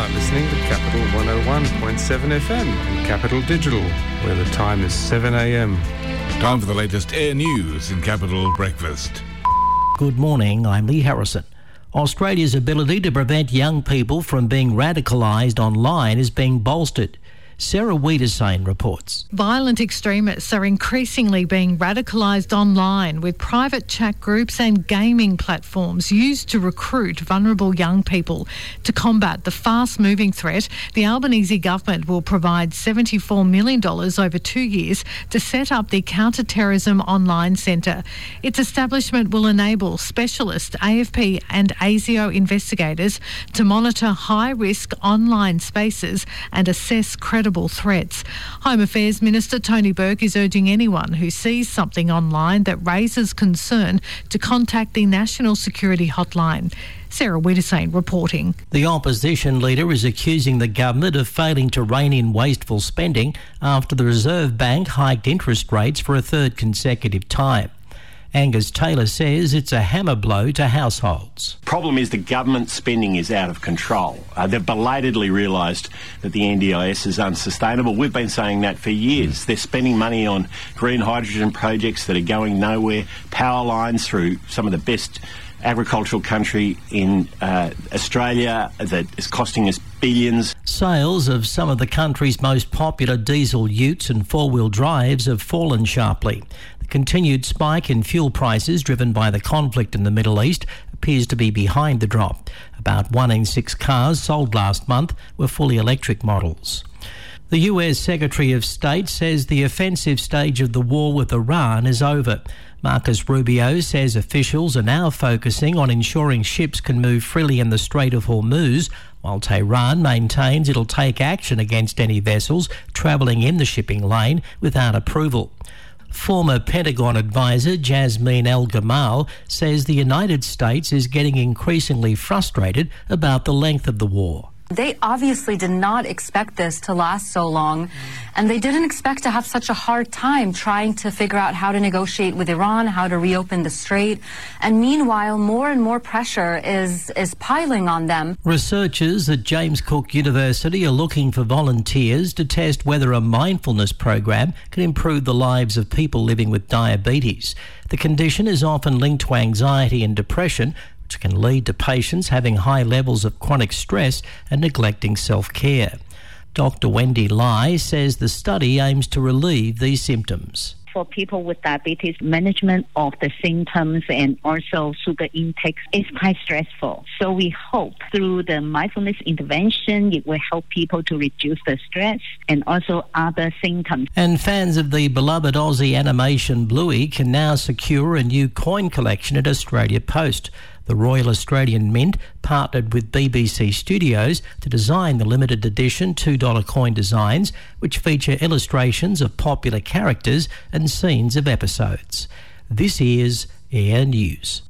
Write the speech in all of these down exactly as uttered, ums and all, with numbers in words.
listening to Capital one oh one point seven F M and Capital Digital, where the time is seven a m. Time for the latest air news in Capital Breakfast. Good morning, I'm Lee Harrison. Australia's ability to prevent young people from being radicalised online is being bolstered. Sarah Wiedersane reports. Violent extremists are increasingly being radicalised online, with private chat groups and gaming platforms used to recruit vulnerable young people. To combat the fast-moving threat, the Albanese government will provide seventy-four million dollars over two years to set up the Counter-Terrorism Online Centre. Its establishment will enable specialist A F P and ASIO investigators to monitor high-risk online spaces and assess credible threats. Home Affairs Minister Tony Burke is urging anyone who sees something online that raises concern to contact the National Security Hotline. Sarah Wiedersane reporting. The opposition leader is accusing the government of failing to rein in wasteful spending after the Reserve Bank hiked interest rates for a third consecutive time. Angus Taylor says it's a hammer blow to households. Problem is the government spending is out of control. Uh, they've belatedly realised that the N D I S is unsustainable. We've been saying that for years. They're spending money on green hydrogen projects that are going nowhere, power lines through some of the best agricultural country in uh, Australia that is costing us billions. Sales of some of the country's most popular diesel utes and four-wheel drives have fallen sharply. The continued spike in fuel prices driven by the conflict in the Middle East appears to be behind the drop. About one in six cars sold last month were fully electric models. The U S Secretary of State says the offensive stage of the war with Iran is over. Marcus Rubio says officials are now focusing on ensuring ships can move freely in the Strait of Hormuz, while Tehran maintains it'll take action against any vessels travelling in the shipping lane without approval. Former Pentagon advisor Jasmine El-Gamal says the United States is getting increasingly frustrated about the length of the war. They obviously did not expect this to last so long, and they didn't expect to have such a hard time trying to figure out how to negotiate with Iran, how to reopen the strait. And meanwhile, more and more pressure is, is piling on them. Researchers at James Cook University are looking for volunteers to test whether a mindfulness program can improve the lives of people living with diabetes. The condition is often linked to anxiety and depression, which can lead to patients having high levels of chronic stress and neglecting self-care. Doctor Wendy Lai says the study aims to relieve these symptoms. For people with diabetes, management of the symptoms and also sugar intake is quite stressful. So we hope through the mindfulness intervention, it will help people to reduce the stress and also other symptoms. And fans of the beloved Aussie animation Bluey can now secure a new coin collection at Australia Post. The Royal Australian Mint partnered with B B C Studios to design the limited edition two dollar coin designs, which feature illustrations of popular characters and scenes of episodes. This is Air News.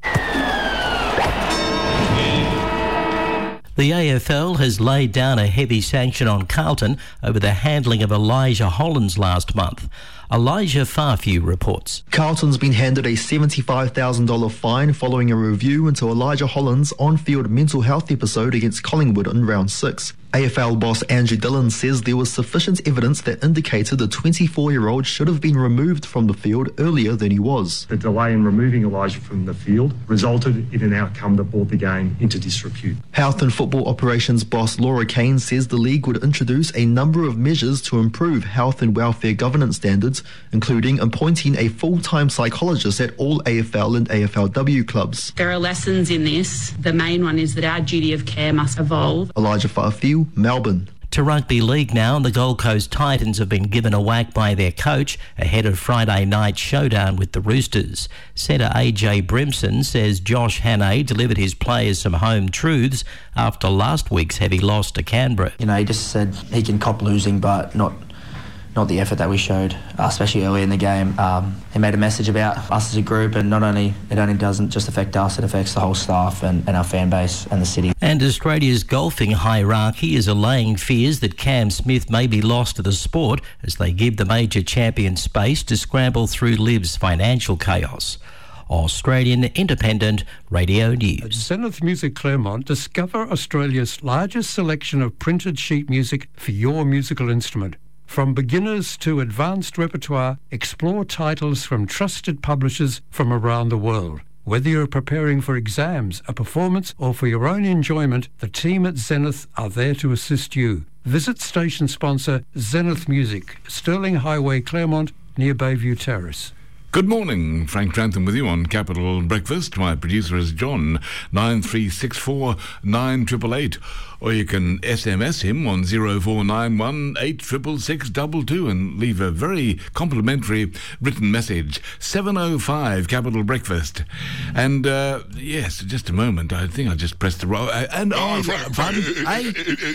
The A F L has laid down a heavy sanction on Carlton over the handling of Elijah Hollands last month. Elijah Farfew reports. Carlton's been handed a seventy-five thousand dollars fine following a review into Elijah Hollands' on-field mental health episode against Collingwood in round six. A F L boss Andrew Dillon says there was sufficient evidence that indicated the twenty-four-year-old should have been removed from the field earlier than he was. The delay in removing Elijah from the field resulted in an outcome that brought the game into disrepute. Health and Football Operations boss Laura Kane says the league would introduce a number of measures to improve health and welfare governance standards, including appointing a full-time psychologist at all A F L and A F L W clubs. There are lessons in this. The main one is that our duty of care must evolve. Elijah Farfew, Melbourne. To rugby league now, and the Gold Coast Titans have been given a whack by their coach ahead of Friday night's showdown with the Roosters. Setter A J Brimson says Josh Hannay delivered his players some home truths after last week's heavy loss to Canberra. You know, he just said he can cop losing, but not not the effort that we showed, uh, especially early in the game. Um, he made a message about us as a group, and not only it only doesn't just affect us, it affects the whole staff and, and our fan base and the city. And Australia's golfing hierarchy is allaying fears that Cam Smith may be lost to the sport as they give the major champion space to scramble through Liv's financial chaos. Australian Independent Radio News. At Zenith Music Claremont, discover Australia's largest selection of printed sheet music for your musical instrument. From beginners to advanced repertoire, explore titles from trusted publishers from around the world. Whether you're preparing for exams, a performance, or for your own enjoyment, the team at Zenith are there to assist you. Visit station sponsor Zenith Music, Stirling Highway, Claremont, near Bayview Terrace. Good morning, Frank Trantham with you on Capital Breakfast. My producer is John, nine three six four nine eight eight eight. Or you can S M S him on zero four nine one eight six six six two two and leave a very complimentary written message. seven oh five Capital Breakfast. And, uh, yes, just a moment. I think I just pressed the wrong... Uh, and Oh, Frank, Frank, Hey?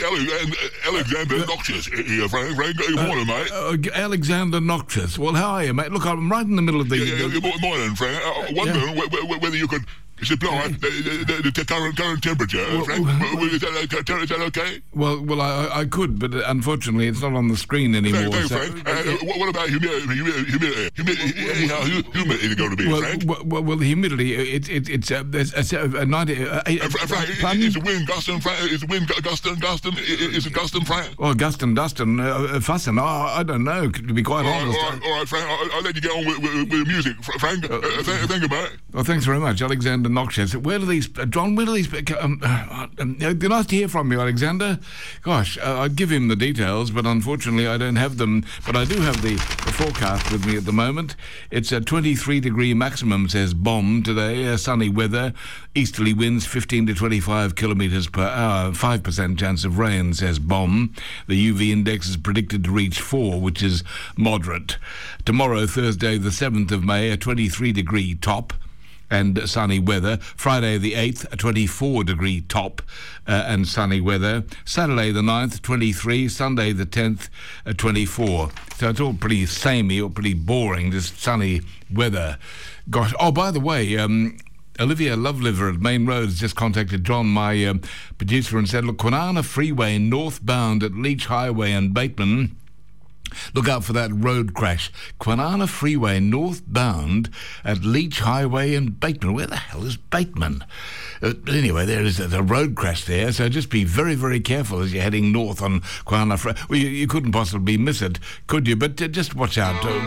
Alexander Noxious here, Frank. Frank, good morning, mate. Uh, Alexander Noxious. Well, how are you, mate? Look, I'm right in the middle of the... Yeah, yeah, yeah, morning, Frank. Uh, wondering Yeah. wh- wh- whether you could supply the, the, the current, current temperature, Well, Frank. well, is, that, okay- is that okay? Well, well, I, I could, but unfortunately it's not on the screen anymore. Thank, so- thank, Frank. Uh, what, what about humidity? Humidity? Humidity? Humidity? How hu- humidity is going to be, Well, Frank? well, well, well, the humidity, it, it, it's uh, there's a, a, a ninety... Uh, Uh, Fra- Frank, pardon? is the wind gusting, Frank? Is the wind gu- gusting, gusting? Is it gusting, Frank? Well, Gustin, Dustin, uh, Fussin, oh, I don't know, to be quite All right, honest. all right, all right, Frank. I'll, I'll let you get on with, with, with the music, Fra- Frank. Uh, uh, think, think about it. Well, thanks very much, Alexander Noxious. Where do these... Uh, John, where do these... Um, uh, um, uh, nice to hear from you, Alexander. Gosh, uh, I'd give him the details, but unfortunately I don't have them. But I do have the, the forecast with me at the moment. It's a twenty-three degree maximum, says Bomb, today. Uh, sunny weather. Easterly winds fifteen to twenty-five kilometres per hour. five percent chance of rain, says Bomb. The U V index is predicted to reach four, which is moderate. Tomorrow, Thursday, the seventh of May, a twenty-three degree top and sunny weather. Friday the eighth, a twenty-four degree top uh, and sunny weather. Saturday the ninth, twenty-three. Sunday the tenth, uh, twenty-four. So it's all pretty samey or pretty boring, just sunny weather. Gosh, oh, by the way, um, Olivia Loveliver at Main Road has just contacted John, my um, producer, and said, look, Kwinana Freeway northbound at Leach Highway and Bateman, look out for that road crash. Kwinana Freeway northbound at Leach Highway and Bateman. Where the hell is Bateman? Uh, anyway, there is a, a road crash there, so just be very, very careful as you're heading north on Kwinana Freeway. Well, you, you couldn't possibly miss it, could you? But uh, just watch out. Uh,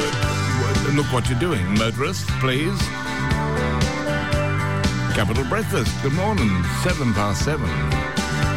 uh, look what you're doing, motorists, please. Capital Breakfast. Good morning. Seven past seven.